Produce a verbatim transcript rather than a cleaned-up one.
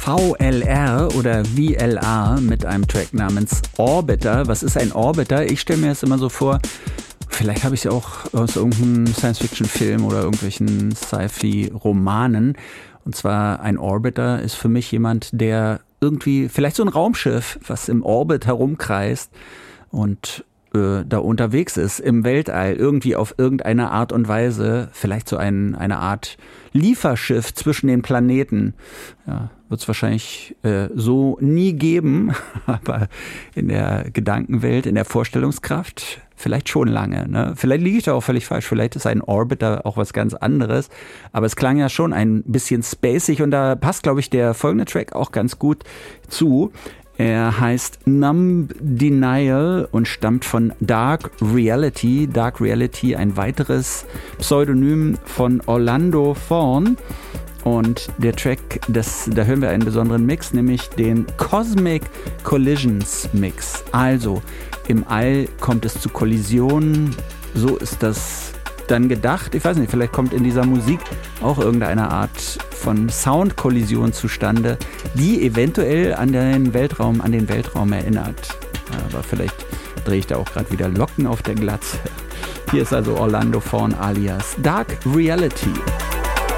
V L R oder V L R mit einem Track namens Orbiter. Was ist ein Orbiter? Ich stelle mir das immer so vor, vielleicht habe ich es ja auch aus irgendeinem Science-Fiction-Film oder irgendwelchen Sci-Fi-Romanen. Und zwar ein Orbiter ist für mich jemand, der irgendwie, vielleicht so ein Raumschiff, was im Orbit herumkreist und äh, da unterwegs ist im Weltall, irgendwie auf irgendeine Art und Weise, vielleicht so ein, eine Art Lieferschiff zwischen den Planeten. Ja, wird es wahrscheinlich äh, so nie geben, aber in der Gedankenwelt, in der Vorstellungskraft vielleicht schon lange. Ne? Vielleicht liege ich da auch völlig falsch, vielleicht ist ein Orbiter auch was ganz anderes, aber es klang ja schon ein bisschen spacig und da passt, glaube ich, der folgende Track auch ganz gut zu. Er heißt Numb Denial und stammt von Dark Reality. Dark Reality, ein weiteres Pseudonym von Orlando Thorn. Und der Track, das, da hören wir einen besonderen Mix, nämlich den Cosmic Collisions Mix. Also im All kommt es zu Kollisionen, so ist das dann gedacht. Ich weiß nicht, vielleicht kommt in dieser Musik auch irgendeine Art von Soundkollision zustande, die eventuell an den Weltraum, an den Weltraum erinnert. Aber vielleicht drehe ich da auch gerade wieder Locken auf der Glatze. Hier ist also Orlando Thorn alias Dark Reality.